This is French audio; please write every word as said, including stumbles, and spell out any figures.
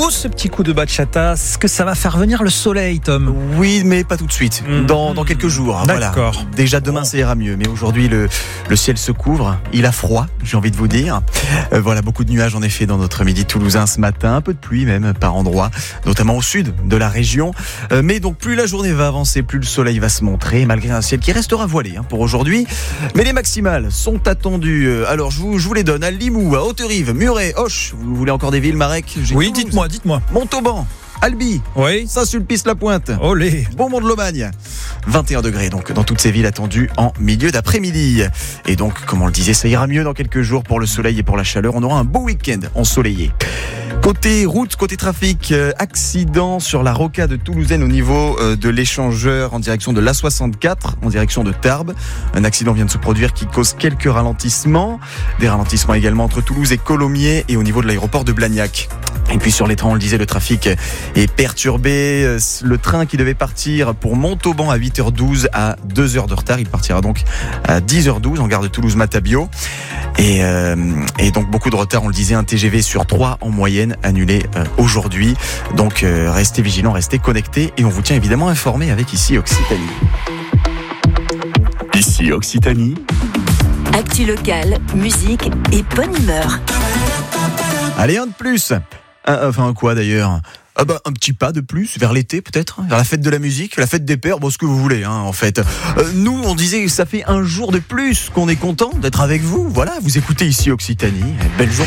Oh, ce petit coup de bachata, est-ce que ça va faire venir le soleil, Tom? Oui, mais pas tout de suite. Mmh. Dans, dans quelques jours. D'accord. Voilà. Déjà demain, ça ira mieux. Mais aujourd'hui, le, le ciel se couvre. Il a froid, j'ai envie de vous dire. Euh, voilà, beaucoup de nuages en effet dans notre midi toulousain ce matin. Un peu de pluie même par endroits, notamment au sud de la région. Euh, mais donc, plus la journée va avancer, plus le soleil va se montrer, malgré un ciel qui restera voilé hein, pour aujourd'hui. Mais les maximales sont attendues. Alors, je vous, je vous les donne à Limoux, à Haute-Rive, Muret, Auch. Vous voulez encore des villes, Marek? J'ai Oui, Toulouse, dites-moi, dites-moi. Montauban, Albi, Oui. Saint-Sulpice-la-Pointe, Olé. Beaumont-de-Lomagne. vingt et un degrés donc dans toutes ces villes attendues en milieu d'après-midi. Et donc, comme on le disait, ça ira mieux dans quelques jours pour le soleil et pour la chaleur. On aura un beau week-end ensoleillé. Côté route, côté trafic, euh, accident sur la rocade toulousaine au niveau euh, de l'échangeur en direction de l'A soixante-quatre, en direction de Tarbes. Un accident vient de se produire qui cause quelques ralentissements. Des ralentissements également entre Toulouse et Colomiers et au niveau de l'aéroport de Blagnac. Et puis sur les trains, on le disait, le trafic est perturbé. Le train qui devait partir pour Montauban à huit heures douze a deux heures de retard. Il partira donc à dix heures douze en gare de Toulouse-Matabio. Et, euh, et donc beaucoup de retard, on le disait, un T G V sur trois en moyenne annulé euh, aujourd'hui. Donc euh, restez vigilants, restez connectés et on vous tient évidemment informés avec ici Occitanie. Ici Occitanie. Actu locale, musique et bonne humeur. Allez, un de plus. Un, enfin quoi d'ailleurs? Ah bah, un petit pas de plus vers l'été peut-être, vers la fête de la musique, la fête des pères, bon ce que vous voulez hein, en fait. Euh, nous on disait ça fait un jour de plus qu'on est content d'être avec vous. Voilà, vous écoutez ici Occitanie, belle journée.